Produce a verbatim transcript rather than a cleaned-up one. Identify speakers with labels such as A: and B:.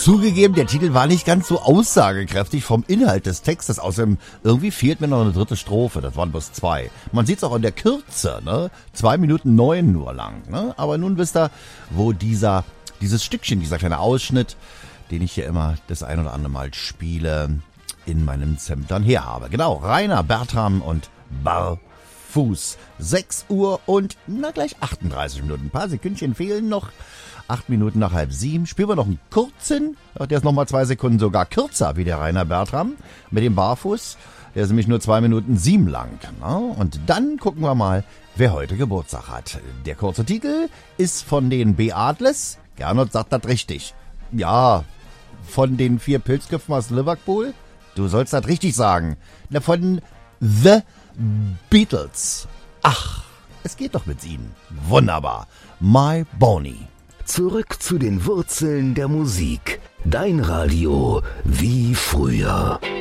A: Zugegeben, der Titel war nicht ganz so aussagekräftig vom Inhalt des Textes. Außerdem, irgendwie fehlt mir noch eine dritte Strophe. Das waren bloß zwei. Man sieht's auch in der Kürze, ne? Zwei Minuten neun nur lang, ne? Aber nun wisst ihr, wo dieser, dieses Stückchen, dieser kleine Ausschnitt, den ich hier immer das ein oder andere Mal spiele, in meinem Zentrum her habe. Genau, Rainer Bertram und Barfuß. sechs Uhr und, na gleich achtunddreißig Minuten. Ein paar Sekündchen fehlen noch. Acht Minuten nach halb sieben. Spielen wir noch einen kurzen. Der ist nochmal zwei Sekunden sogar kürzer wie der Rainer Bertram mit dem Barfuß. Der ist nämlich nur zwei Minuten sieben lang. Und dann gucken wir mal, wer heute Geburtstag hat. Der kurze Titel ist von den Beatles. Gernot sagt das richtig. Ja, von den vier Pilzköpfen aus Liverpool. Du sollst das richtig sagen. Na, von The Beatles. Ach, es geht doch mit ihnen. Wunderbar. My Boney.
B: Zurück zu den Wurzeln der Musik. Dein Radio wie früher.